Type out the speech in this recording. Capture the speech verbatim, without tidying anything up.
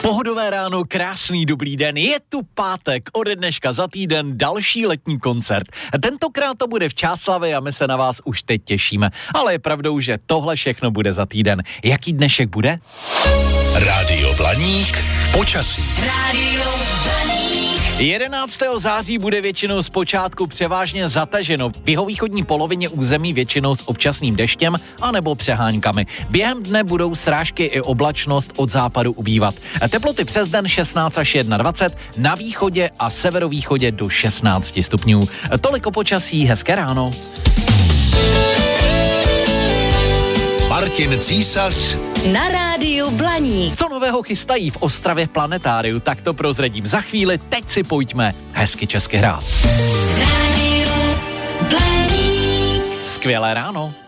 Pohodové ráno, krásný dobrý den, je tu pátek, ode dneška za týden další letní koncert. Tentokrát to bude v Čáslavi a my se na vás už teď těšíme, ale je pravdou, že tohle všechno bude za týden. Jaký dnešek bude? Rádio Blaník, počasí. Rádio Blaník. jedenáctého září bude většinou zpočátku převážně zataženo. V jihovýchodní polovině území většinou s občasným deštěm anebo přeháňkami. Během dne budou srážky i oblačnost od západu ubývat. Teploty přes den šestnáct až dvacet jedna, na východě a severovýchodě do šestnáct stupňů. Toliko počasí, hezké ráno. Martin Císař Na rádiu Blaník. Co nového chystají v Ostravě Planetáriu, tak to prozradím za chvíli, teď si pojďme hezky česky hrát. Rádio Blaník. Skvělé ráno.